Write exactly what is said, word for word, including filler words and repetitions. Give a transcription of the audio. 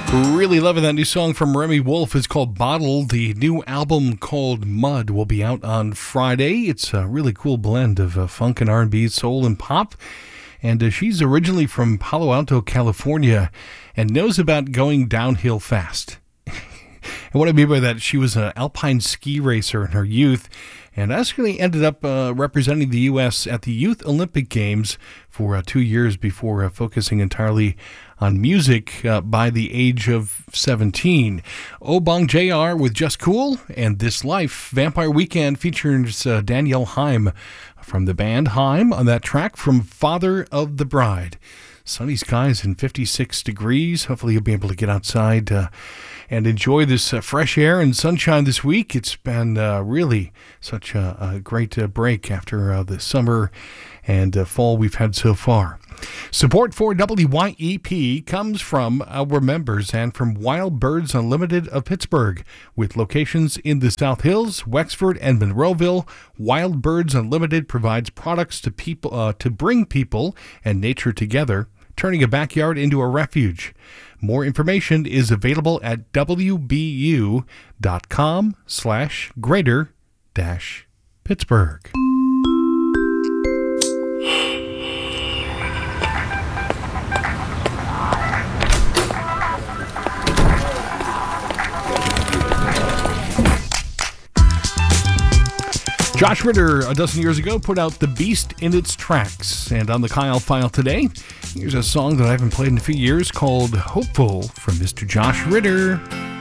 Really loving that new song from Remy Wolf. It's called Bottle. The new album called Mud will be out on Friday. It's a really cool blend of uh, funk and R and B, soul and pop. And uh, she's originally from Palo Alto, California, and knows about going downhill fast. And what I mean by that, she was an alpine ski racer in her youth, and actually ended up uh, representing the U S at the Youth Olympic Games for uh, two years before uh, focusing entirely on music uh, by the age of seventeen. Obong J R with Just Cool, and This Life. Vampire Weekend features uh, Danielle Haim from the band Haim on that track from Father of the Bride. Sunny skies and fifty-six degrees. Hopefully you'll be able to get outside uh, and enjoy this uh, fresh air and sunshine this week. It's been uh, really such a, a great uh, break after uh, the summer and uh, fall we've had so far. Support for W Y E P comes from our members and from Wild Birds Unlimited of Pittsburgh. With locations in the South Hills, Wexford, and Monroeville, Wild Birds Unlimited provides products to people uh, to bring people and nature together, turning a backyard into a refuge. More information is available at wbu.com slash greater dash Pittsburgh. Josh Ritter, a dozen years ago, put out The Beast in Its Tracks. And on the Kyle File today, here's a song that I haven't played in a few years called Hopeful from Mister Josh Ritter.